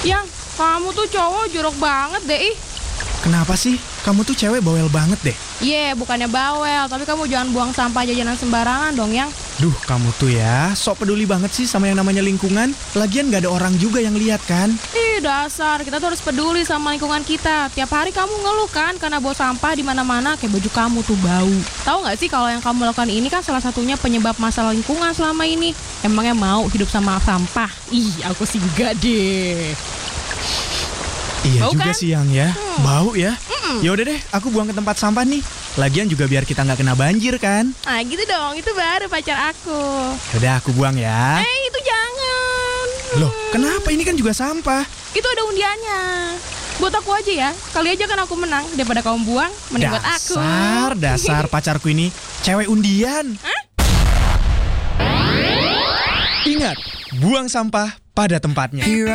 Yang, kamu tuh cowok jorok banget deh, ih. Kenapa sih? Kamu tuh cewek bawel banget deh. Bukannya bawel, tapi kamu jangan buang sampah jajanan sembarangan dong, Yang. Duh, kamu tuh ya, sok peduli banget sih sama yang namanya lingkungan. Lagian gak ada orang juga yang lihat kan? Ih, dasar, kita tuh harus peduli sama lingkungan kita. Tiap hari kamu ngeluh kan karena bawa sampah di mana-mana, kayak baju kamu tuh bau. Tahu nggak sih kalau yang kamu lakukan ini kan salah satunya penyebab masalah lingkungan selama ini. Emangnya mau hidup sama sampah? Ih, aku sih enggak deh. Iya Bau juga kan? sih Yang ya, bau ya. Ya udah deh, aku buang ke tempat sampah nih. Lagian juga biar kita nggak kena banjir kan. Ah gitu dong, itu baru pacar aku. Udah aku buang ya. Itu jangan. Loh, kenapa? Ini kan juga sampah. Itu ada undiannya. Buat aku aja ya. Kali aja kan aku menang. Daripada kamu buang, mending buat aku. Dasar pacarku ini cewek undian. Ingat, buang sampah pada tempatnya.